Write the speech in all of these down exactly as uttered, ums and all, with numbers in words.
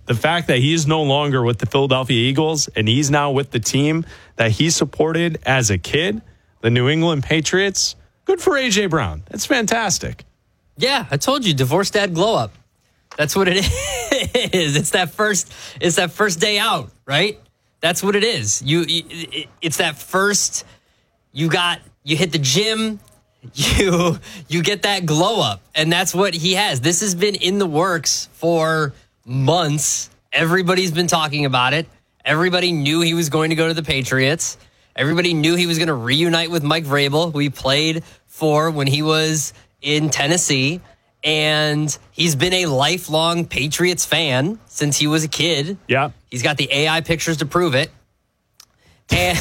the fact that he's no longer with the Philadelphia Eagles and he's now with the team that he supported as a kid, the New England Patriots, good for A J Brown. That's fantastic. Yeah, I told you, divorced dad glow up. That's what it is. It's that first. It's that first day out, right? That's what it is. You. It's that first. You got. You hit the gym. You. You get that glow up, and that's what he has. This has been in the works for months. Everybody's been talking about it. Everybody knew he was going to go to the Patriots. Everybody knew he was going to reunite with Mike Vrabel, who he played for when he was in Tennessee. And he's been a lifelong Patriots fan since he was a kid. Yeah. He's got the A I pictures to prove it. And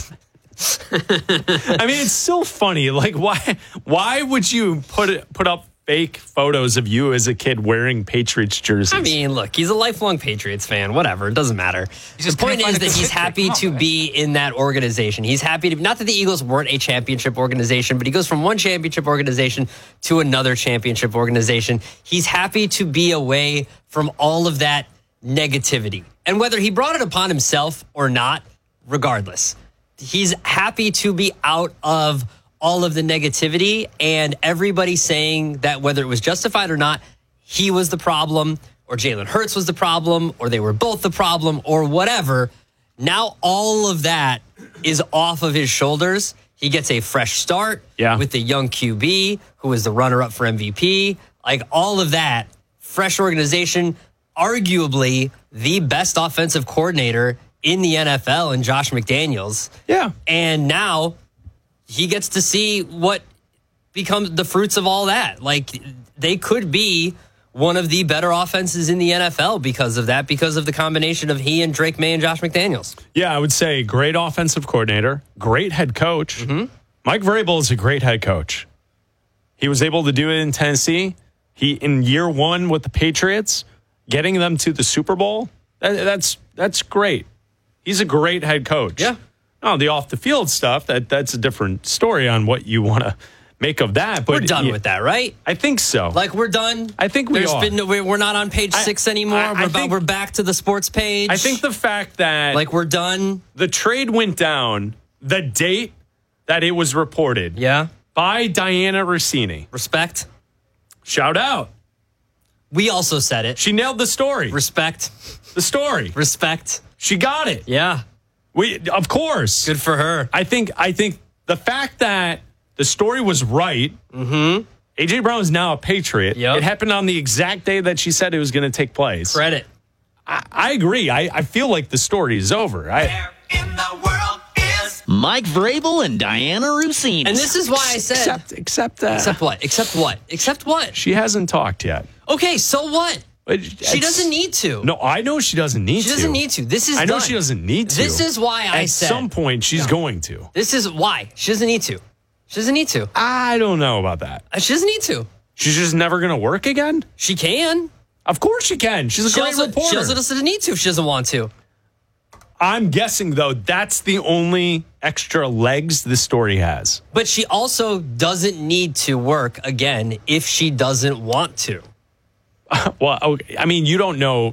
I mean, it's so funny. Like, why why would you put it, put up fake photos of you as a kid wearing Patriots jerseys? I mean, look, he's a lifelong Patriots fan. Whatever. It doesn't matter. The point is that he's happy to be in that organization. He's happy to, not that the Eagles weren't a championship organization, but he goes from one championship organization to another championship organization. He's happy to be away from all of that negativity. And whether he brought it upon himself or not, regardless, he's happy to be out of all of the negativity and everybody saying that whether it was justified or not, he was the problem or Jalen Hurts was the problem or they were both the problem or whatever. Now all of that is off of his shoulders. He gets a fresh start yeah. with the young Q B who was the runner-up for M V P. Like all of that, fresh organization, arguably the best offensive coordinator in the N F L in Josh McDaniels. Yeah. And now he gets to see what becomes the fruits of all that. Like, they could be one of the better offenses in the N F L because of that, because of the combination of he and Drake May and Josh McDaniels. Yeah, I would say great offensive coordinator, great head coach. Mm-hmm. Mike Vrabel is a great head coach. He was able to do it in Tennessee. He, in year one with the Patriots, getting them to the Super Bowl, that, that's that's great. He's a great head coach. Yeah. Oh, the off the field stuff, that that's a different story on what you want to make of that. But we're done yeah, with that, right? I think so. Like, we're done. I think we There's are. Been no, we're not on page I, six anymore. I, I we're, think, we're back to the sports page. I think the fact that like we're done. The trade went down the date that it was reported. Yeah. By Diana Rossini. Respect. Shout out. We also said it. She nailed the story. Respect. The story. Respect. She got it. Yeah. We, of course. Good for her. I think I think the fact that the story was right. Mm-hmm. A J Brown is now a Patriot. Yep. It happened on the exact day that she said it was going to take place. Credit. I, I agree. I, I feel like the story is over. I, Where in the world is Mike Vrabel and Diana Rossini? And this is why I said... Except, except, uh, except what? Except what? Except what? She hasn't talked yet. Okay, so what? It's, She doesn't need to. No, I know she doesn't need to. She doesn't need to. This is I know done. she doesn't need to. This is why I At said... At some point, she's No. going to. This is why. She doesn't need to. She doesn't need to. I don't know about that. Uh, She doesn't need to. She's just never going to work again? She can. Of course she can. She's a She great also, reporter. she also doesn't need to if she doesn't want to. I'm guessing, though, that's the only extra legs this story has. But she also doesn't need to work again if she doesn't want to. Well, okay. I mean, you don't know.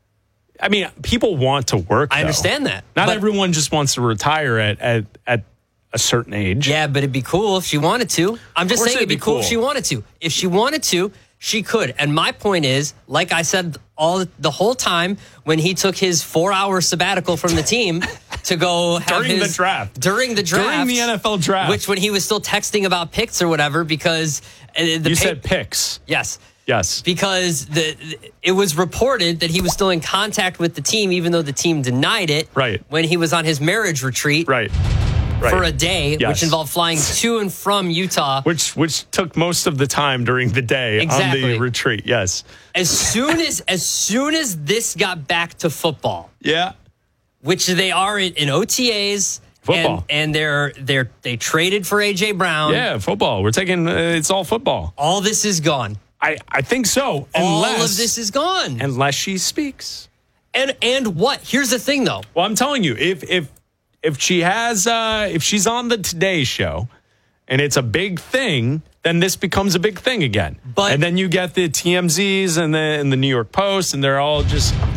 I mean, people want to work. I though. understand that. Not but, everyone just wants to retire at, at, at a certain age. Yeah, but it'd be cool if she wanted to. I'm just Of course saying it'd be, it'd be cool. cool if she wanted to. If she wanted to, she could. And my point is, like I said all the whole time when he took his four-hour sabbatical from the team to go have During his, the draft. During the draft. During the N F L draft. Which when he was still texting about picks or whatever because... Uh, the you pay- said picks. Yes. Yes. Because the, the it was reported that he was still in contact with the team, even though the team denied it. Right. When he was on his marriage retreat. Right. Right. For a day, Yes. which involved flying to and from Utah. Which which took most of the time during the day Exactly. on the retreat. Yes. As soon as as soon as this got back to football, Yeah. which they are in, in O T As. Football. And, and they're they're they traded for A J Brown. Yeah, football. We're taking uh, it's all football. All this is gone. I, I think so. All Unless, of this is gone. unless she speaks. And and what? Here's the thing, though. Well, I'm telling you, if if if she has uh, if she's on the Today Show, and it's a big thing, then this becomes a big thing again. But and then you get the T M Zs and the and the New York Post, and they're all just